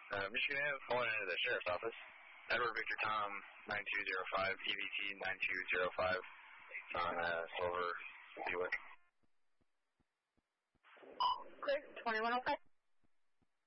Michigan Ave, calling into the Sheriff's Office. Edward Victor Tom, 9205, EVT 9205, on Silver Buick. Clear, 2105.